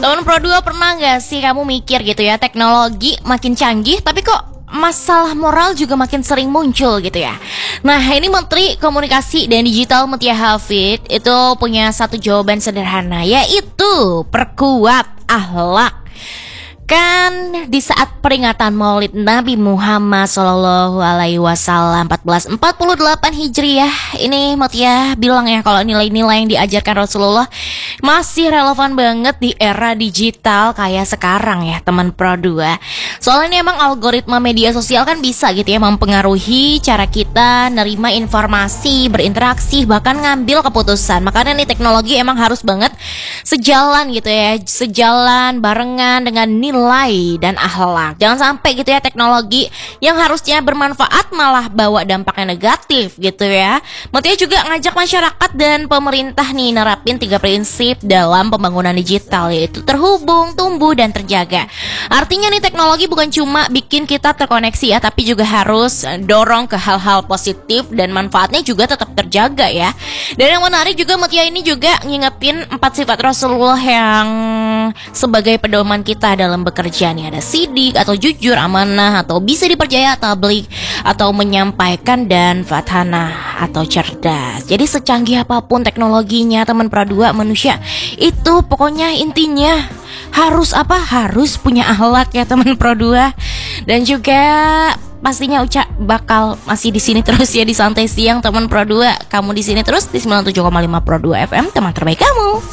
Teman Pro 2, pernah gak sih kamu mikir gitu ya, teknologi makin canggih tapi kok masalah moral juga makin sering muncul gitu ya. Nah, ini Menteri Komunikasi dan Digital Mutia Hafid itu punya satu jawaban sederhana, yaitu perkuat akhlak. Kan di saat peringatan Maulid Nabi Muhammad Sallallahu Alaihi Wasallam 1448 Hijriah, ini Mutia bilang ya kalau nilai-nilai yang diajarkan Rasulullah masih relevan banget di era digital kayak sekarang ya teman Pro 2. Soalnya emang algoritma media sosial kan bisa gitu ya mempengaruhi cara kita nerima informasi, berinteraksi, bahkan ngambil keputusan. Makanya nih teknologi emang harus banget sejalan gitu ya, sejalan barengan dengan nilai dan akhlak. Jangan sampai gitu ya teknologi yang harusnya bermanfaat malah bawa dampaknya negatif gitu ya. Mutia juga ngajak masyarakat dan pemerintah nih nerapin 3 prinsip dalam pembangunan digital, yaitu terhubung, tumbuh, dan terjaga. Artinya nih teknologi bukan cuma bikin kita terkoneksi ya, tapi juga harus dorong ke hal-hal positif dan manfaatnya juga tetap terjaga ya. Dan yang menarik juga Mutia ini juga ngingetin 4 sifat Rasulullah yang sebagai pedoman kita dalam bekerja nih. Ada sidik atau jujur, amanah atau bisa dipercaya, tabligh atau menyampaikan, dan fathanah atau cerdas. Jadi secanggih apapun teknologinya teman Pro 2, manusia itu pokoknya intinya harus apa? Harus punya akhlak ya teman Pro 2. Dan juga pastinya Uca bakal masih di sini terus ya di Santai Siang teman Pro 2. Kamu di sini terus di 97,5 Pro 2 FM, teman terbaik kamu.